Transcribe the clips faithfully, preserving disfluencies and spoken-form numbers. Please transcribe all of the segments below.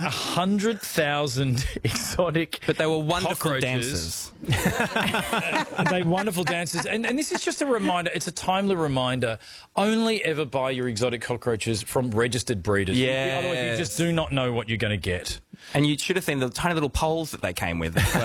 a hundred thousand exotic, but they were wonderful cockroaches. dancers. They wonderful dancers, and and this is just a reminder. It's a timely reminder. Only ever buy your exotic cockroaches from registered breeders. Yes. Otherwise, you just do not know what you're going to get. And you should have seen the tiny little poles that they came with as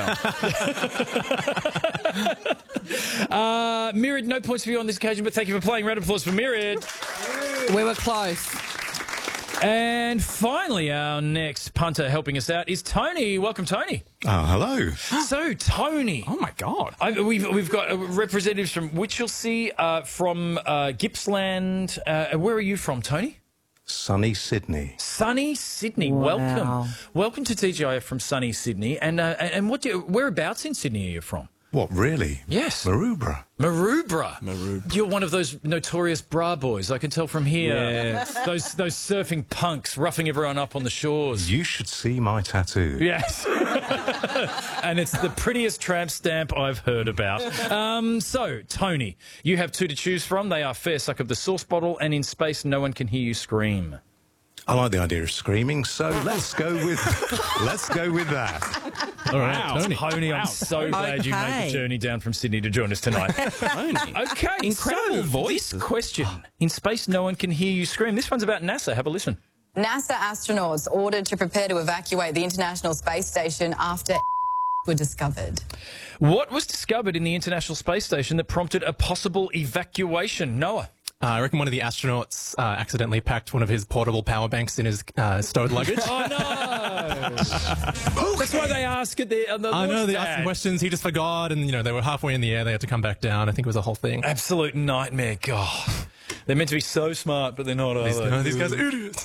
well. uh, Myriad, no points for you on this occasion, but thank you for playing. Round of applause for Myriad. We were close. And finally, our next punter helping us out is Tony. Welcome, Tony. Oh, hello. So, Tony. Oh, my God. I, we've, we've got uh, representatives from Winchelsea, uh, from uh, Gippsland. Uh, where are you from, Tony? Sunny Sydney. Sunny Sydney. Wow. Welcome. Welcome to T G I F from sunny Sydney. And uh, and what do you, whereabouts in Sydney are you from? What, really? Yes. Maroubra. Maroubra. Maroubra. You're one of those notorious bra boys, I can tell from here. Yes. Those those surfing punks roughing everyone up on the shores. You should see my tattoo. Yes. And it's the prettiest tramp stamp I've heard about. Um, so, Tony, you have two to choose from. They are Fair Suck of the Sauce Bottle and In Space No One Can Hear You Scream. I like the idea of screaming, so let's go with let's go with that. All right, Wow. Tony. Tony, I'm so glad you made Okay. the journey down from Sydney to join us tonight. Tony. Okay, Incredible so voice. This question: In space, no one can hear you scream. This one's about NASA. Have a listen. NASA astronauts ordered to prepare to evacuate the International Space Station after were discovered. What was discovered in the International Space Station that prompted a possible evacuation? Noah. Uh, I reckon one of the astronauts uh, accidentally packed one of his portable power banks in his uh, stowed luggage. Oh no! That's why they ask at the. On the I know, launch they pad. asked him questions, he just forgot, and, you know, they were halfway in the air, they had to come back down. I think it was a whole thing. Absolute nightmare. God. They're meant to be so smart, but they're not, are These, they? no, these guys are idiots.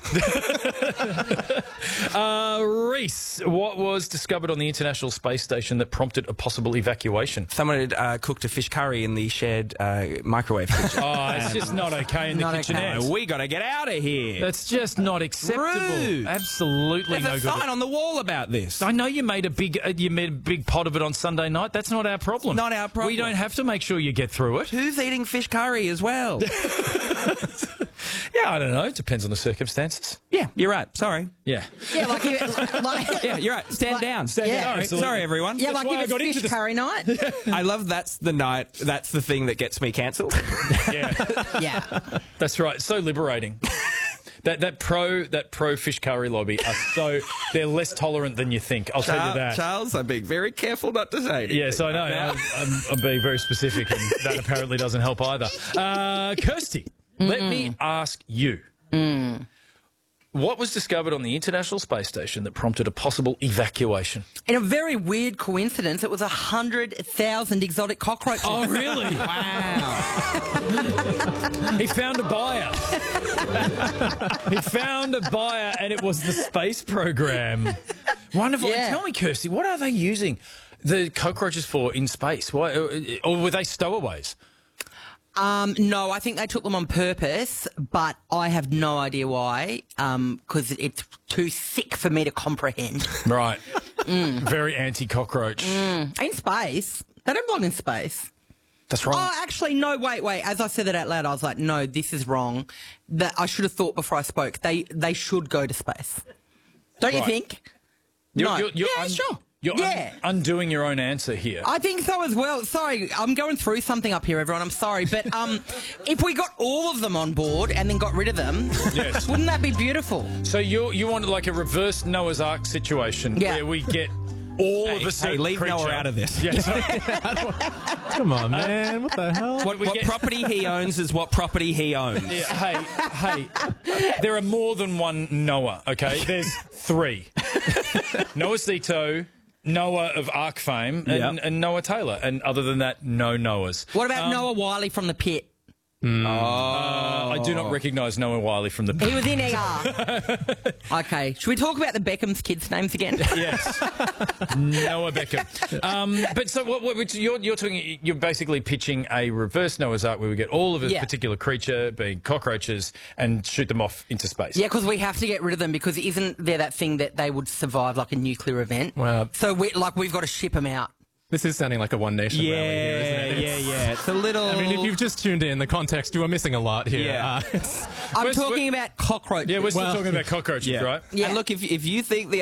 uh, Reese, what was discovered on the International Space Station that prompted a possible evacuation? Someone had uh, cooked a fish curry in the shared uh, microwave kitchen. Oh, it's just not okay in the Not okay. kitchenette. We got to get out of here. That's just not acceptable. Rude. Absolutely There's no a good. sign on the wall about this. I know you made a big uh, you made a big pot of it on Sunday night. That's not our problem. Not our problem. We don't have to make sure you get through it. Who's eating fish curry as well? Yeah, I don't know. It depends on the circumstances. Yeah, you're right. Sorry. Yeah. Yeah, like, you, like Yeah, you're right. Stand down. Stand Yeah. down. Sorry, sorry, everyone. yeah, like why I if got it's into fish this- curry night. I love that's the night. That's the thing that gets me cancelled. Yeah. Yeah. That's right. So liberating. That that pro that pro fish curry lobby are so they're less tolerant than you think. I'll tell you that. Charles, I'm being very careful not to say anything. Yes, I know. I'm, I'm, I'm being very specific, and that apparently doesn't help either. Uh, Kirsty, let me ask you. What was discovered on the International Space Station that prompted a possible evacuation? In a very weird coincidence, it was a hundred thousand exotic cockroaches. Oh, really? Wow. He found a buyer. He found a buyer, and it was the space program. Wonderful. Yeah. And tell me, Kirsty, what are they using the cockroaches for in space? Why, or were they stowaways? Um, no, I think they took them on purpose, but I have no idea why, because it's too sick for me to comprehend. Right. Very anti-cockroach. In space. They don't belong in space. That's right. Oh, actually, no, wait, wait. As I said that out loud, I was like, no, this is wrong. That I should have thought before I spoke. They they should go to space. Don't you Right. think? You're, no. you're, you're yeah, un- sure. You're yeah. un- undoing your own answer here. I think so as well. Sorry, I'm going through something up here, everyone. I'm sorry. But um, if we got all of them on board and then got rid of them, Yes. wouldn't that be beautiful? So you you want like a reverse Noah's Ark situation Yeah. where we get all Hey, of a hey, certain leave creature. Noah out of this. Yes. Come on, man. What the hell? What we What get- property he owns is what property he owns. Yeah, hey, hey, there are more than one Noah, okay? There's three. Noah Zito, Noah of Ark fame, and, Yep. and Noah Taylor. And other than that, no Noahs. What about Um, Noah Wiley from The Pit? Uh, I do not recognise Noah Wiley from the... He was in E R. Okay, should we talk about the Beckham's kids' names again? Yes, Noah Beckham. Um, but so what, what, you're, you're talking? You're basically pitching a reverse Noah's Ark where we get all of a Yeah. particular creature, being cockroaches, and shoot them off into space. Yeah, because we have to get rid of them because isn't there that thing that they would survive like a nuclear event? Well- so we like we've got to ship them out. This is sounding like a One Nation Yeah, rally here, isn't it? yeah, It's- yeah. It's a little. I mean, if you've just tuned in, the context, you are missing a lot here. Yeah. Uh, it's- I'm We're- talking about cockroaches. Yeah, we're still Well- talking about cockroaches, yeah. right? Yeah. And look, if if you think the